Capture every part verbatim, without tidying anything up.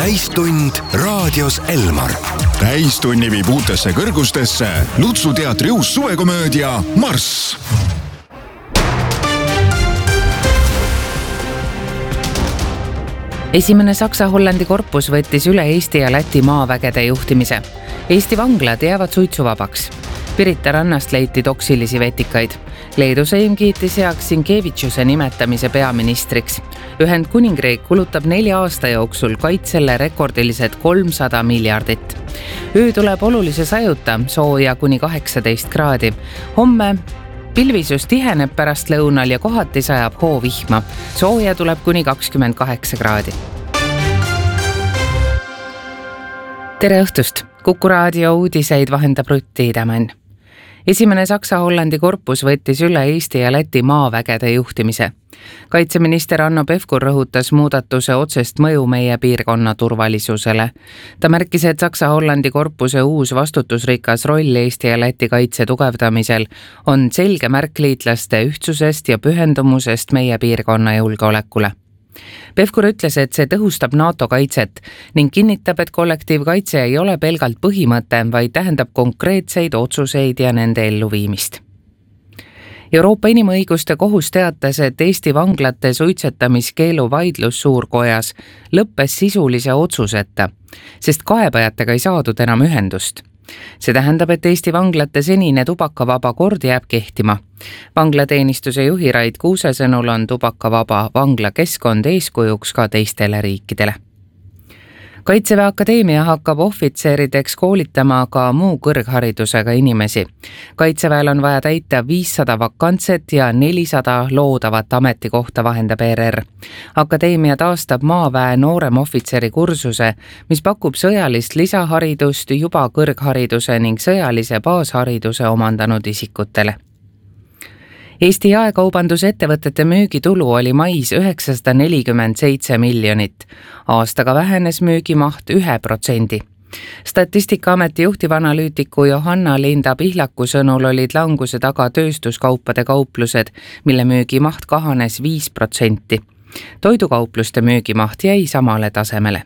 täistund raadios Elmar. Täistunni viib uutesse kõrgustesse Lutsu teatri uus suvekomöödia Marss. Esimene Saksa-Hollandi korpus võttis üle Eesti ja Läti maavägede juhtimise. Eesti vanglad jäävad suitsuvabaks. Pirita rannast leiti toksilisi vetikaid. Leedu Seim kiitis heaks Sinkevitšuse nimetamise peaministriks. Ühendkuningriik kulutab nelja aasta jooksul kaitsele rekordilised kolmsada miljardit. Öö tuleb olulise sajuta, sooja kuni kaheksateist kraadi. Homme pilvisus tiheneb pärast lõunal ja kohati sajab hoovihma. Sooja tuleb kuni kakskümmend kaheksa kraadi. Tere õhtust! Kuku raadio uudiseid vahendab Rutti Idamann. Esimene Saksa-Hollandi korpus võttis üle Eesti ja Läti maavägede juhtimise. Kaitseminister Hanno Pevkur rõhutas muudatuse otsest mõju meie piirkonna turvalisusele. Ta märkis, et Saksa-Hollandi korpuse uus vastutusrikas roll Eesti ja Läti kaitse tugevdamisel on selge märk liitlaste ühtsusest ja pühendumusest meie piirkonna julgeolekule. Pevkur ütles, et see tõhustab NATO kaitset ning kinnitab, et kollektiivkaitse ei ole pelgalt põhimõte, vaid tähendab konkreetseid otsuseid ja nende elluviimist. Euroopa Inimõiguste Kohus teatas, et Eesti vanglate suitsetamiskeelu vaidlus suurkojas lõppes sisulise otsuseta, sest kaebajatega ei saadud enam ühendust. See tähendab, et Eesti vanglate senine tubakavaba kord jääb kehtima. Vanglateenistuse juhi Rait Kuuse sõnul on tubakavaba vangla keskkond eeskujuks ka teistele riikidele. Kaitseväe Akadeemia hakkab ohvitserideks koolitama ka muu kõrgharidusega inimesi. Kaitseväel on vaja täita viissada vakantset ja nelisada loodavat ametikohta, vahendab E R R. Akadeemia taastab maaväe noorem ohvitseri kursuse, mis pakub sõjalist lisaharidust juba kõrghariduse ning sõjalise baashariduse omandanud isikutele. Eesti jaekaubandusettevõtete müügitulu oli mais üheksasada nelikümmend seitse miljonit. Aastaga vähenes müügimaht ühe protsendi. Statistikaameti juhtivanalüütiku Johanna Linda Pihlaku sõnul olid languse taga tööstuskaupade kauplused, mille müügimaht kahanes viis protsenti. Toidukaupluste müügimaht jäi samale tasemele.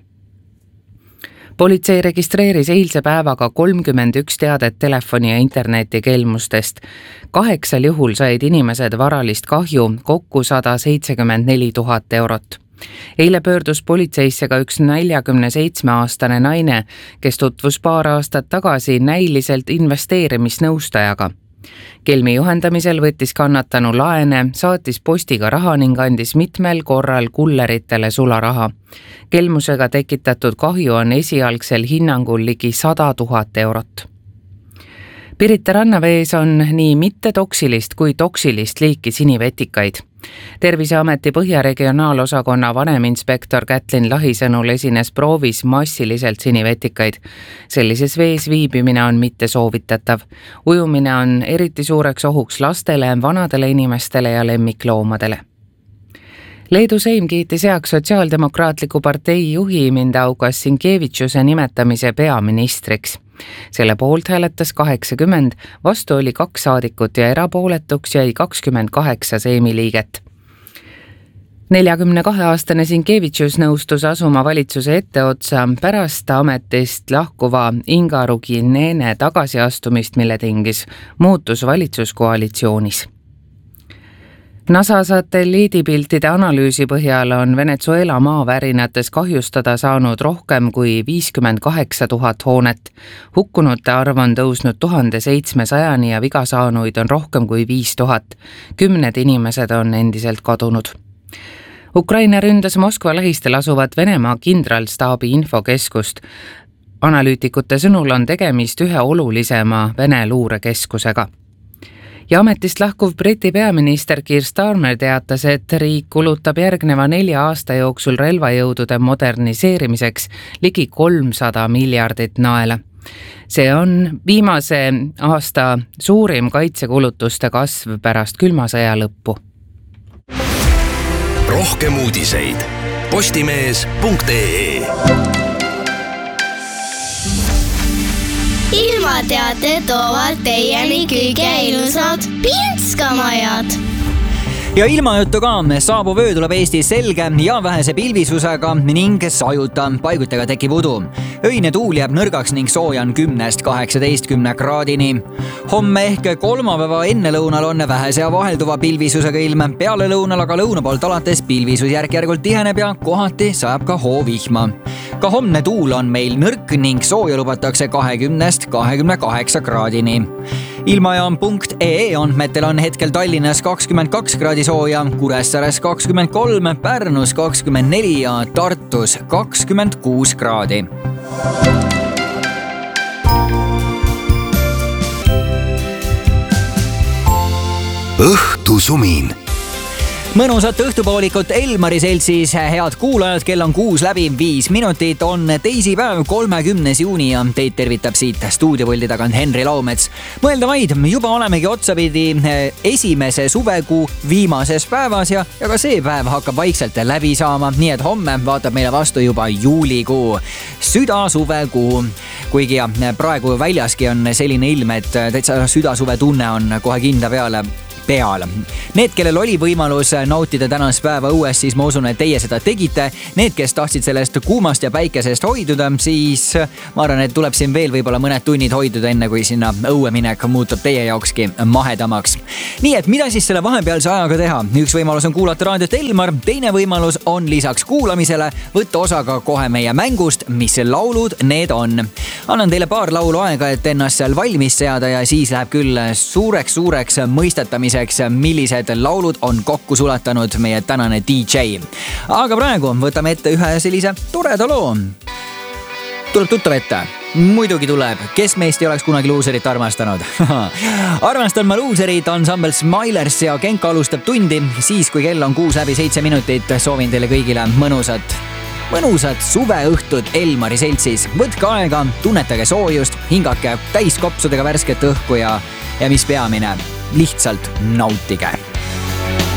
Politsei registreeris eilse päevaga kolmkümmend üks teadet telefoni ja interneti kelmustest. Kaheksal juhul said inimesed varalist kahju, kokku sada seitsekümmend neli tuhat eurot. Eile pöördus politseisse ka üks neljakümne seitsme aastane naine, kes tutvus paar aastat tagasi näiliselt investeerimisnõustajaga. Kelmi juhendamisel võttis kannatanu laene, saatis postiga raha ning andis mitmel korral kulleritele sularaha. Kelmusega tekitatud kahju on esialgsel hinnangul ligi sada tuhat eurot. Pirita rannavees on nii mitte toksilist kui toksilist liiki sinivetikaid. Terviseameti Põhja regionaalosakonna vaneminspektor Kätlin Lahi sõnul esines proovis massiliselt sinivetikaid. Sellises vees viibimine on mitte soovitatav. Ujumine on eriti suureks ohuks lastele, vanadele inimestele ja lemmikloomadele. Leedu Seim kiitis heaks Sotsiaaldemokraatliku partei juhi Mindaugas Sinkevitšuse nimetamise peaministriks. Selle poolt hääletas kaheksakümmend, vastu oli kaks saadikut ja erapooletuks jäi kakskümmend kaheksa Seimi liiget. neljakümne kahe aastane Sinkevitšus nõustus asuma valitsuse etteotsa pärast ametist lahkuva Inga Ruginene tagasiastumist, mille tingis muutus valitsuskoalitsioonis. NASA satelliidipiltide analüüsi põhjal on Venezuela maavärinates kahjustada saanud rohkem kui viiskümmend kaheksa tuhat hoonet. Hukkunute arv on tõusnud tuhande seitsmesajani ja viga saanuid on rohkem kui viis tuhat. Kümned inimesed on endiselt kadunud. Ukraina ründas Moskva lähistel asuvat Venemaa kindralstaabi infokeskust. Analüütikute sõnul on tegemist ühe olulisema Vene luurekeskusega. Ja ametist lahkuv Briti peaminister Keir Starmer teatas, et riik kulutab järgneva nelja aasta jooksul relvajõudude moderniseerimiseks ligi kolmsada miljardit naela. See on viimase aasta suurim kaitsekulutuste kasv pärast külma sõja lõppu. Rohkem uudiseid postimees punkt ee. Ilmateate toovad teieni kõige ilusad pinskamajad. ja ilmajuttu ka, saabuv öö tuleb Eestis selge ja vähese pilvisusega ning sajuta, paigutega tekib udu. Öine tuul jääb nõrgaks ning sooja on kümnest kaheksateistkümne kraadini. Homme ehk kolmapäeva ennelõunal on vähese ja vahelduva pilvisusega ilm, peale lõunal aga lõuna poolt alates pilvisus järk-järgult tiheneb ja kohati sajab ka hoovihma. Ka homne tuul on meil nõrk ning sooja lubatakse kahekümnest kahekümne kaheksa kraadini. Ilmajaam punkt ee andmetel on hetkel Tallinnas kakskümmend kaks kraadi sooja, Kuressaares kakskümmend kolm, Pärnus kakskümmend neli ja Tartus kakskümmend kuus kraadi. Õhtusumin. Mõnusat õhtupoolikut Elmari seltsis, head kuulajad, kell on kuus läbi viis minutit, on teisipäev, kolmekümnes juuni ja teid tervitab siit stuudiopuldi tagant Henri Laumets. Mõelda vaid, juba olemegi otsapidi esimese suvekuu viimases päevas ja, ja ka see päev hakkab vaikselt läbi saama, nii et homme vaatab meile vastu juba juulikuu, süda-suvekuu. Kuigi ja praegu väljaski on selline ilm, et täitsa süda-suve tunne on kohe kinda peale peal. Need, kellel oli võimalus nautida tänast päeva õues, siis ma usun, et teie seda tegite. Need, kes tahtsid sellest kuumast ja päikesest hoiduda, siis ma arvan, et tuleb siin veel võib-olla mõned tunnid hoiduda, enne kui sinna õue minek muutub teie jaokski mahedamaks. Nii et mida siis selle vahepealse ajaga teha? Üks võimalus on kuulata raadiot Elmar, teine võimalus on lisaks kuulamisele võtta osa ka kohe meie mängust, mis laulud need on. Annan teile paar laulu aega, et ennast seal valmis seada ja siis läheb küll suureks-suureks mõistatamiseks, millised laulud on kokku sulatanud meie tänane D J. Aga praegu võtame ette ühe sellise toreda loo. Tuleb tuttav ette? Muidugi tuleb. Kes meist ei oleks kunagi luuserit armastanud? Armastan ma luuserit, ansambel Smilers ja Genka alustab tundi. Siis, kui kell on kuus läbi seitse minutit, soovin teile kõigile mõnusat mõnusad suveõhtud Elmari seltsis. Võtke aega, tunnetage soojust, hingake täis kopsudega värsket õhku ja, ja mis peamine, lihtsalt nautige.